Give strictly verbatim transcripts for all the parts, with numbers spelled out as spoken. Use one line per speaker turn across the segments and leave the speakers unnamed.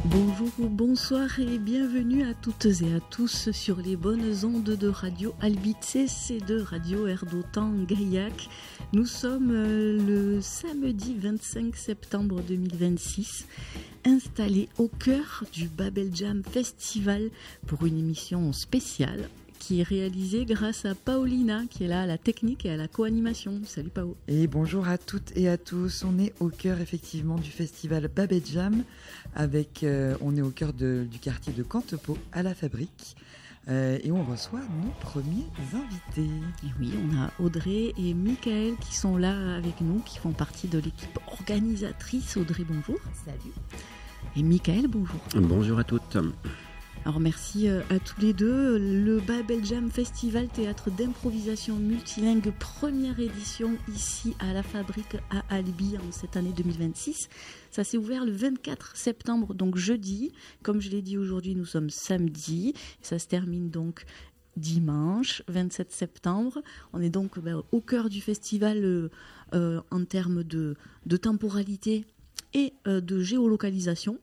Bonjour ou bonsoir et bienvenue à toutes et à tous sur les bonnes ondes de Radio Albice et de Radio Erdotan Gaillac. Nous sommes le samedi vingt-cinq septembre deux mille vingt-six, installés au cœur du Babel Jam Festival pour une émission spéciale qui est réalisée grâce à Paolina qui est là à la technique et à la co-animation. Salut Pao.
Et bonjour à toutes et à tous. On est au cœur effectivement du festival Babel Jam. Avec, euh, on est au cœur de, du quartier de Cantepeau à la Fabrique. Euh, et on reçoit nos premiers invités.
Et oui, on a Audrey et Michael qui sont là avec nous, qui font partie de l'équipe organisatrice. Audrey, bonjour.
Salut.
Et Michael, bonjour.
Bonjour à toutes.
Alors merci à tous les deux. Le Babel Jam Festival Théâtre d'improvisation multilingue, première édition ici à la Fabrique à Albi en cette année deux mille vingt-six. Ça s'est ouvert le vingt-quatre septembre, donc jeudi. Comme je l'ai dit aujourd'hui, nous sommes samedi. Ça se termine donc dimanche vingt-sept septembre. On est donc ben, au cœur du festival euh, en termes de, de temporalité et euh, de géolocalisation.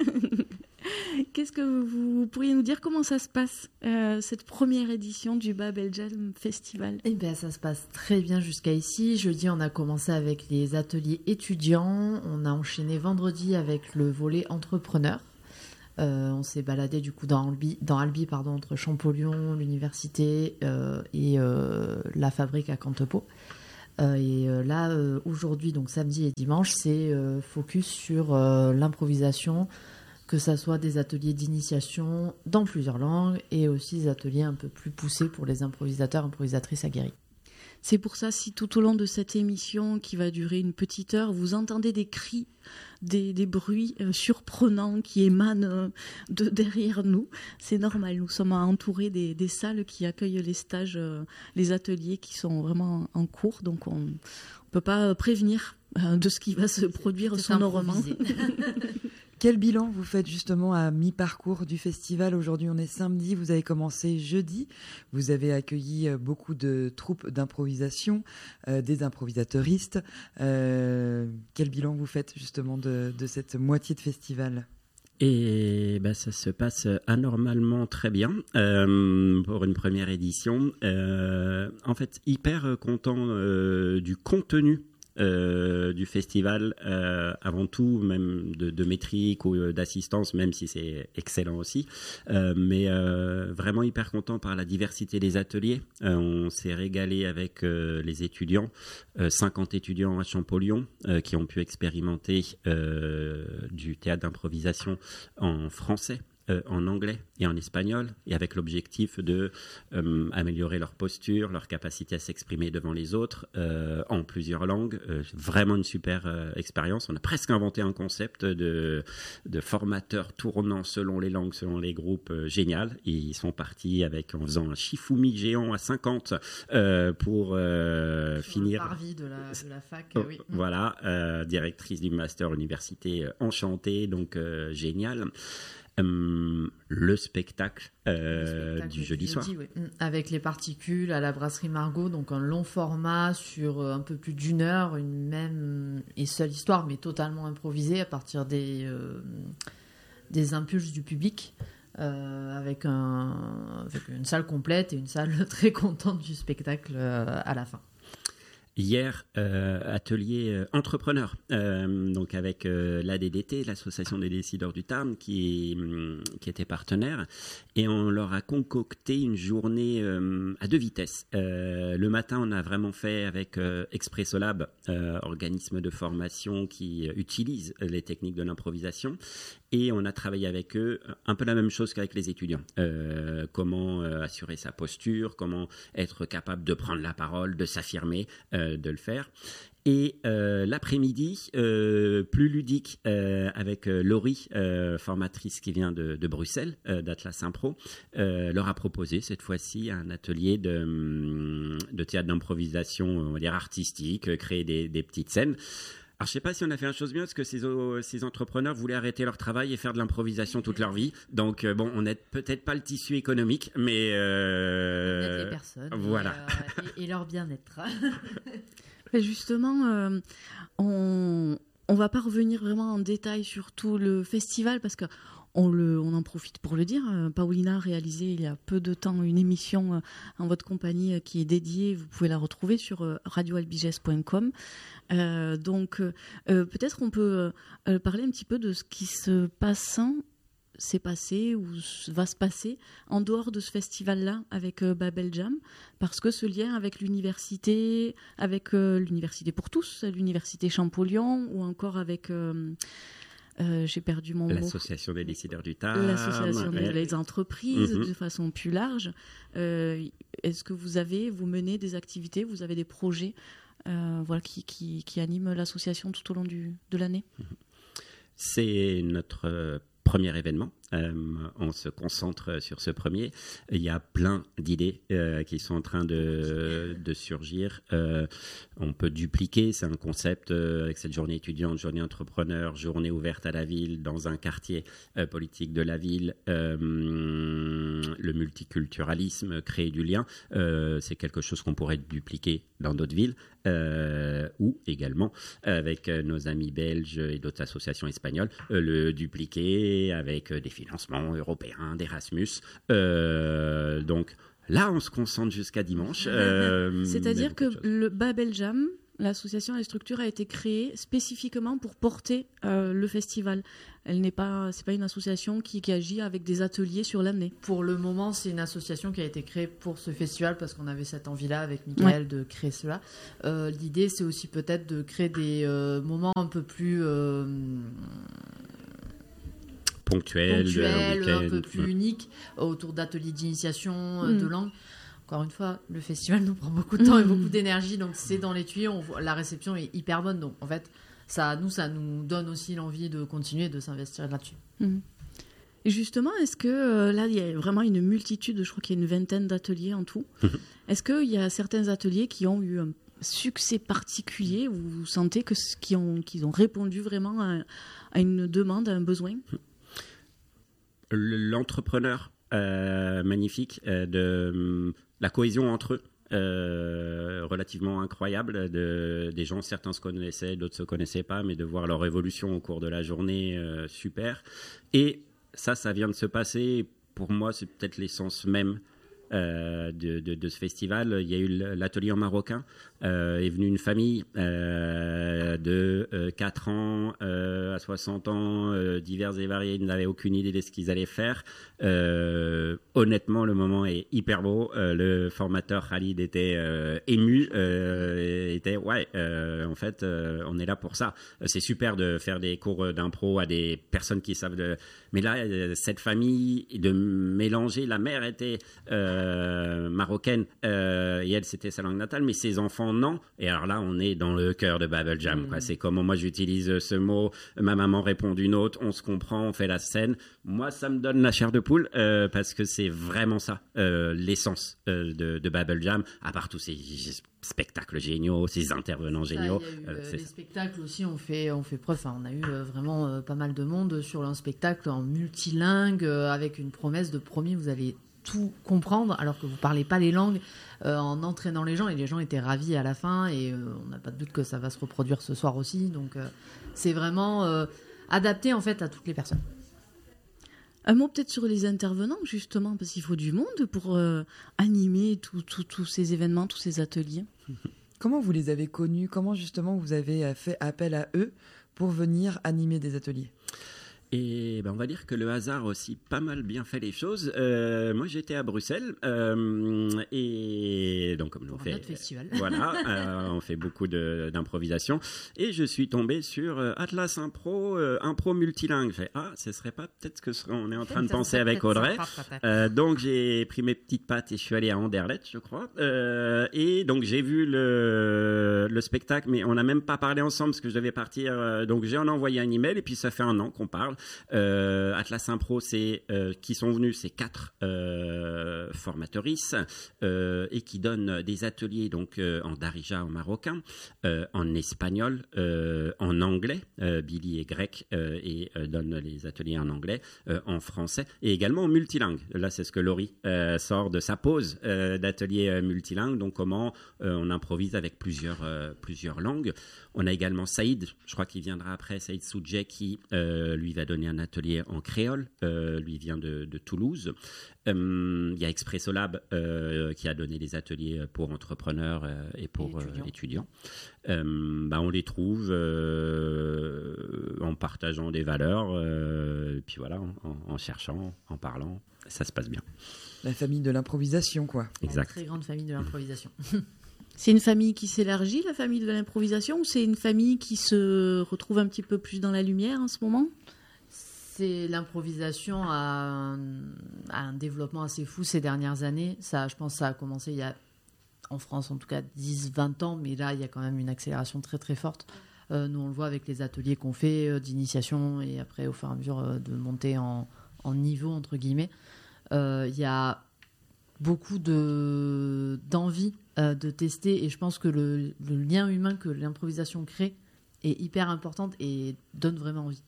Qu'est-ce que vous pourriez nous dire? Comment ça se passe, euh, cette première édition du Babel Jam Festival?
Eh bien, ça se passe très bien jusqu'à ici. Jeudi, on a commencé avec les ateliers étudiants. On a enchaîné vendredi avec le volet entrepreneur. Euh, on s'est baladé du coup dans Albi, dans Albi pardon, entre Champollion, l'université euh, et euh, la Fabrique à Cantepeau. Euh, et euh, là, euh, aujourd'hui, donc samedi et dimanche, c'est euh, focus sur euh, l'improvisation, que ça soit des ateliers d'initiation dans plusieurs langues et aussi des ateliers un peu plus poussés pour les improvisateurs, improvisatrices aguerris.
C'est pour ça, si tout au long de cette émission, qui va durer une petite heure, vous entendez des cris, des, des bruits euh, surprenants qui émanent euh, de derrière nous, c'est normal. Nous sommes entourés des, des salles qui accueillent les stages, euh, les ateliers qui sont vraiment en cours, donc on ne peut pas prévenir euh, de ce qui va se produire
c'est
sonorement.
Quel bilan vous faites justement à mi-parcours du festival? Aujourd'hui, on est samedi, vous avez commencé jeudi. Vous avez accueilli beaucoup de troupes d'improvisation, euh, des improvisateuristes. Euh, quel bilan vous faites justement de, de cette moitié de festival?
Et ben, ça se passe anormalement très bien euh, pour une première édition. Euh, en fait, hyper content euh, du contenu Euh, du festival, euh, avant tout, même de, de métrique ou d'assistance, même si c'est excellent aussi, euh, mais euh, vraiment hyper content par la diversité des ateliers. Euh, on s'est régalé avec euh, les étudiants, euh, cinquante étudiants à Champollion euh, qui ont pu expérimenter euh, du théâtre d'improvisation en français, Euh, en anglais et en espagnol, et avec l'objectif de euh, améliorer leur posture, leur capacité à s'exprimer devant les autres euh, en plusieurs langues. Euh, vraiment une super euh, expérience. On a presque inventé un concept de, de formateur tournant selon les langues, selon les groupes, euh, génial. Et ils sont partis avec, en faisant un Shifumi géant à cinquante euh, pour euh,
Sur
finir.
Le parvis de la, de la fac,
Oh,
oui.
Voilà, euh, directrice du master université euh, enchantée, donc euh, génial. Um, le spectacle, euh, le spectacle du jeudi, jeudi soir.
Oui. Avec les particules à la brasserie Margot, donc un long format sur un peu plus d'une heure, une même et seule histoire, mais totalement improvisée à partir des, euh, des impulses du public, euh, avec, un, avec une salle complète et une salle très contente du spectacle euh, à la fin.
Hier, euh, atelier euh, entrepreneur, euh, donc avec euh, l'A D D T, l'association des décideurs du Tarn, qui, qui était partenaire, et on leur a concocté une journée euh, à deux vitesses. Euh, le matin, on a vraiment fait avec euh, Expressolab, euh, organisme de formation qui utilise les techniques de l'improvisation, et on a travaillé avec eux un peu la même chose qu'avec les étudiants. Euh, comment euh, assurer sa posture, comment être capable de prendre la parole, de s'affirmer, euh, de le faire. Et euh, l'après-midi, euh, plus ludique, euh, avec euh, Laurie, euh, formatrice qui vient de, de Bruxelles, euh, d'Atlas Impro, euh, leur a proposé cette fois-ci un atelier de, de théâtre d'improvisation, on va dire artistique, euh, créer des, des petites scènes. Alors, je ne sais pas si on a fait une chose bien, parce que ces, ces entrepreneurs voulaient arrêter leur travail et faire de l'improvisation toute leur vie. Donc, euh, bon, on n'aide peut-être pas le tissu économique, mais... Euh,
on aide les personnes
voilà.
et, euh, et, et leur bien-être.
Justement, euh, on, on va pas revenir vraiment en détail sur tout le festival parce que On, le, on en profite pour le dire. Paulina a réalisé il y a peu de temps une émission en votre compagnie qui est dédiée. Vous pouvez la retrouver sur radio albiges point com. Euh, donc, euh, peut-être on peut euh, parler un petit peu de ce qui se passe, s'est passé ou va se passer en dehors de ce festival-là avec euh, Babel Jam, parce que ce lien avec l'université, avec euh, l'université pour tous, l'université Champollion, ou encore avec... Euh, Euh, j'ai perdu mon
L'association
mot.
L'association des décideurs du Tarn.
L'association
ouais.
des entreprises,
mm-hmm.
de façon plus large. Euh, est-ce que vous avez, vous menez des activités, vous avez des projets euh, voilà, qui, qui, qui animent l'association tout au long du, de l'année?
C'est notre euh, premier événement. Euh, on se concentre sur ce premier. Il y a plein d'idées euh, qui sont en train de, de surgir. Euh, on peut dupliquer, c'est un concept euh, avec cette journée étudiante, journée entrepreneur, journée ouverte à la ville, dans un quartier euh, politique de la ville. Euh, le multiculturalisme, créer du lien, euh, c'est quelque chose qu'on pourrait dupliquer dans d'autres villes. Euh, ou également avec euh, nos amis belges et d'autres associations espagnoles, euh, le dupliquer avec euh, des financements européens, d'Erasmus. Euh, donc là, on se concentre jusqu'à dimanche. Euh,
C'est-à-dire que le Babel Jam, l'association, la structure a été créée spécifiquement pour porter euh, le festival. Elle n'est pas, c'est pas une association qui, qui agit avec des ateliers sur l'année.
Pour le moment, c'est une association qui a été créée pour ce festival parce qu'on avait cette envie-là avec Michael ouais. de créer cela. Euh, l'idée, c'est aussi peut-être de créer des euh, moments un peu plus euh,
ponctuels,
ponctuels un peu plus mmh. uniques autour d'ateliers d'initiation, mmh. de langue. Encore une fois, le festival nous prend beaucoup de temps mmh. et beaucoup d'énergie, donc c'est dans les tuyaux. On voit, la réception est hyper bonne, donc en fait, ça, nous, ça nous donne aussi l'envie de continuer de s'investir là-dessus.
Mmh. Et justement, est-ce que euh, là, il y a vraiment une multitude, je crois qu'il y a une vingtaine d'ateliers en tout. Mmh. Est-ce qu'il y a certains ateliers qui ont eu un succès particulier où vous sentez que, qu'ils, ont, qu'ils ont répondu vraiment à, à une demande, à un besoin?
L'entrepreneur euh, magnifique, euh, de la cohésion entre eux. Euh, relativement incroyable de, des gens, certains se connaissaient, d'autres se connaissaient pas, mais de voir leur évolution au cours de la journée, euh, super. Et ça, ça vient de se passer. Pour moi, c'est peut-être l'essence même euh, de, de, de ce festival. Il y a eu l'atelier en marocain. Euh, est venue une famille euh, de euh, quatre ans euh, à soixante ans, euh, divers et variés. Ils n'avaient aucune idée de ce qu'ils allaient faire. Euh, honnêtement, le moment est hyper beau. Euh, le formateur Khalid était euh, ému. Euh, était ouais, euh, en fait, euh, on est là pour ça. C'est super de faire des cours d'impro à des personnes qui savent de. Mais là, cette famille, de mélanger. La mère était euh, marocaine euh, et elle, c'était sa langue natale, mais ses enfants non. Et alors là, on est dans le cœur de Babel Jam. Mmh. Quoi. C'est comment moi j'utilise ce mot, ma maman répond d'une autre, on se comprend, on fait la scène. Moi, ça me donne la chair de poule euh, parce que c'est vraiment ça, euh, l'essence euh, de, de Babel Jam, à part tous ces spectacles géniaux, ces intervenants ça, géniaux.
Il y a eu, euh, les ça. spectacles aussi, on fait, on fait preuve. Enfin, on a eu euh, vraiment euh, pas mal de monde sur un spectacle en multilingue euh, avec une promesse de promis, vous allez tout comprendre alors que vous parlez pas les langues euh, en entraînant les gens, et les gens étaient ravis à la fin, et euh, on n'a pas de doute que ça va se reproduire ce soir aussi, donc euh, c'est vraiment euh, adapté en fait à toutes les personnes.
Un mot peut-être sur les intervenants justement, parce qu'il faut du monde pour euh, animer tous ces événements, tous ces ateliers.
Comment vous les avez connus? Comment justement vous avez fait appel à eux pour venir animer des ateliers?
Et ben on va dire que le hasard aussi pas mal bien fait les choses. Euh, moi j'étais à Bruxelles euh, et donc comme nous on
Pour
fait
notre festival.
Voilà, euh, on fait beaucoup de, d'improvisation et je suis tombé sur euh, Atlas Impro, euh, impro multilingue. J'ai fait, ah, ce serait pas peut-être ce que ce qu'on est en train de penser avec Audrey. Euh, donc j'ai pris mes petites pattes et je suis allé à Anderlecht, je crois. Euh, et donc j'ai vu le le spectacle, mais on n'a même pas parlé ensemble parce que je devais partir. Euh, donc j'ai en envoyé un email et puis ça fait un an qu'on parle. Euh, Atlas Impro, c'est euh, qui sont venus, c'est quatre euh, formatrices euh, et qui donnent des ateliers donc euh, en darija, en marocain, euh, en espagnol, euh, en anglais. Euh, Billy est grec euh, et euh, donne les ateliers en anglais, euh, en français et également en multilingue. Là, c'est ce que Laurie euh, sort de sa pause euh, d'atelier euh, multilingue. Donc, comment euh, on improvise avec plusieurs euh, plusieurs langues. On a également Saïd, je crois qu'il viendra après, Saïd Soudjeh, qui euh, lui va donner un atelier en créole. Euh, lui vient de, de Toulouse. Euh, il y a Expresso Lab euh, qui a donné des ateliers pour entrepreneurs euh, et pour et étudiants. Euh, étudiants. Euh, bah, on les trouve euh, en partageant des valeurs, euh, et puis voilà, en, en cherchant, en parlant, ça se passe bien.
La famille de l'improvisation, quoi.
Exact.
La très grande famille de l'improvisation.
C'est une famille qui s'élargit, la famille de l'improvisation, ou c'est une famille qui se retrouve un petit peu plus dans la lumière en ce moment ?
C'est l'improvisation a un, a un développement assez fou ces dernières années. Ça, je pense que ça a commencé il y a, en France en tout cas, dix vingt ans, mais là, il y a quand même une accélération très très forte. Euh, nous, on le voit avec les ateliers qu'on fait euh, d'initiation et après, au fur et à mesure euh, de monter en, en niveau, entre guillemets. Euh, il y a beaucoup de, d'envie euh, de tester et je pense que le, le lien humain que l'improvisation crée est hyper importante et donne vraiment envie.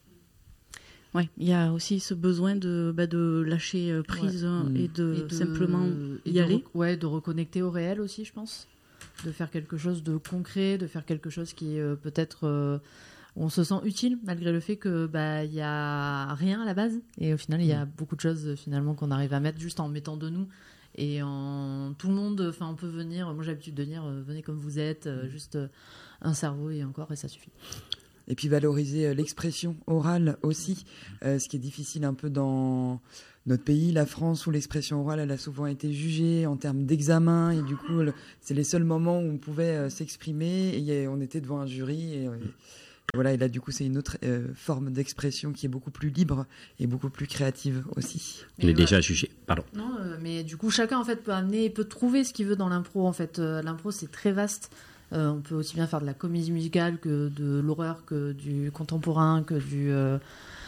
Ouais, il y a aussi ce besoin de, bah, de lâcher prise ouais. et, de et de simplement
et
y
de
aller.
Rec- ouais, de reconnecter au réel aussi, je pense. De faire quelque chose de concret, de faire quelque chose qui est euh, peut-être... Euh, on se sent utile malgré le fait que bah il y a rien à la base et au final il y a beaucoup de choses finalement qu'on arrive à mettre juste en mettant de nous et en tout le monde. Enfin, on peut venir. Moi, j'ai l'habitude de dire euh, venez comme vous êtes, euh, juste euh, un cerveau et encore et ça suffit.
Et puis valoriser l'expression orale aussi, euh, ce qui est difficile un peu dans notre pays, la France, où l'expression orale, elle a souvent été jugée en termes d'examen, et du coup, le, c'est les seuls moments où on pouvait euh, s'exprimer, et on était devant un jury, et, et voilà, et là, du coup, c'est une autre euh, forme d'expression qui est beaucoup plus libre et beaucoup plus créative aussi.
Il est ouais. déjà jugé, pardon.
Non, euh, mais du coup, chacun, en fait, peut amener, peut trouver ce qu'il veut dans l'impro, en fait. Euh, l'impro, c'est très vaste. Euh, on peut aussi bien faire de la comédie musicale que de l'horreur, que du contemporain, que du... Euh,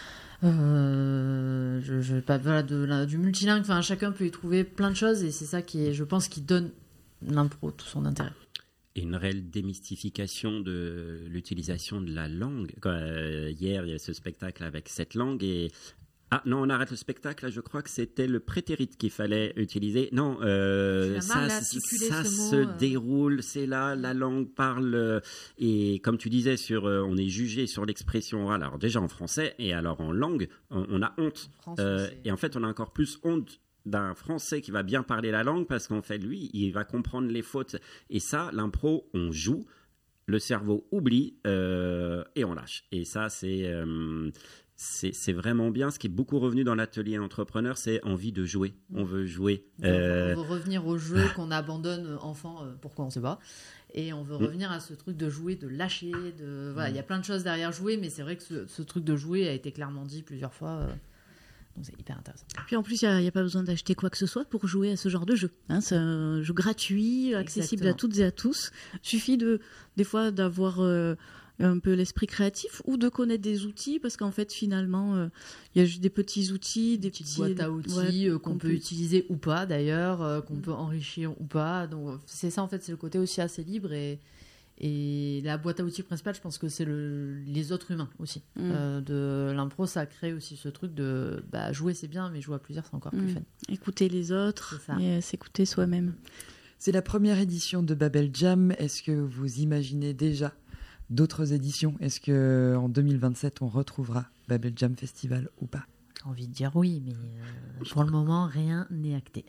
euh, je, je, pas, voilà, de, la, du multilingue. Enfin, chacun peut y trouver plein de choses et c'est ça qui est, je pense, qui donne l'impro tout son intérêt.
Et une réelle démystification de l'utilisation de la langue. Quand, euh, hier, il y a ce spectacle avec cette langue et... Ah non, on arrête le spectacle. Là, je crois que c'était le prétérit qu'il fallait utiliser. Non, euh, ça, ça ce se mot, euh... déroule. C'est là, la langue parle. Et comme tu disais, sur, euh, on est jugé sur l'expression orale. Alors déjà en français et alors en langue, on, on a honte. France, euh, et en fait, on a encore plus honte d'un Français qui va bien parler la langue parce qu'en fait, lui, il va comprendre les fautes. Et ça, l'impro, on joue. Le cerveau oublie euh, et on lâche. Et ça, c'est... Euh, C'est, c'est vraiment bien. Ce qui est beaucoup revenu dans l'atelier entrepreneur, c'est envie de jouer. On veut jouer.
Euh... On veut revenir au jeu qu'on abandonne enfant, euh, pourquoi on ne sait pas. Et on veut revenir à ce truc de jouer, de lâcher. De... Voilà, il y a plein de choses derrière jouer, mais c'est vrai que ce, ce truc de jouer a été clairement dit plusieurs fois. Euh... Donc c'est hyper intéressant.
Puis en plus, il n'y a, a pas besoin d'acheter quoi que ce soit pour jouer à ce genre de jeu. Hein, c'est un jeu gratuit, accessible Exactement. à toutes et à tous. Il suffit de, des fois d'avoir... Euh, un peu l'esprit créatif ou de connaître des outils parce qu'en fait finalement il euh, y a juste des petits outils, des, des petites
boîtes à outils ouais, euh, qu'on, qu'on peut, peut utiliser ou pas d'ailleurs, euh, qu'on mmh. peut enrichir ou pas. Donc c'est ça en fait, c'est le côté aussi assez libre et, et la boîte à outils principale, je pense que c'est le, les autres humains aussi. Mmh. Euh, de l'impro, ça crée aussi ce truc de bah, jouer c'est bien, mais jouer à plusieurs c'est encore mmh. plus fun.
Écouter les autres et euh, s'écouter soi-même.
C'est la première édition de Babel Jam. Est-ce que vous imaginez déjà d'autres éditions? Est-ce qu'en deux mille vingt-sept, on retrouvera Babel Jam Festival ou pas?
J'ai envie de dire oui, mais euh, pour le moment, rien n'est acté.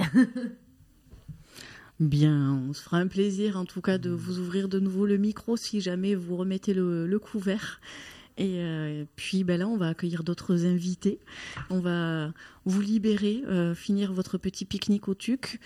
Bien, on se fera un plaisir en tout cas de vous ouvrir de nouveau le micro si jamais vous remettez le, le couvert. Et euh, puis ben là, on va accueillir d'autres invités. On va vous libérer, euh, finir votre petit pique-nique au tuc.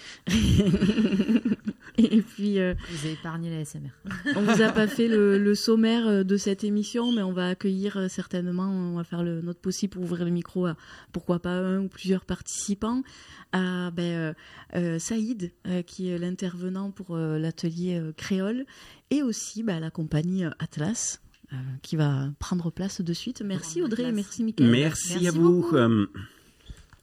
Et puis, euh,
vous avez épargné la S M R.
On vous a pas fait le, le sommaire de cette émission, mais on va accueillir certainement, on va faire le, notre possible pour ouvrir le micro à pourquoi pas un ou plusieurs participants. À ben, euh, euh, Saïd, euh, qui est l'intervenant pour euh, l'atelier euh, créole, et aussi ben, la compagnie Atlas. qui va prendre place de suite. Merci Audrey et merci Mickaël.
Merci, merci à vous.
Beaucoup.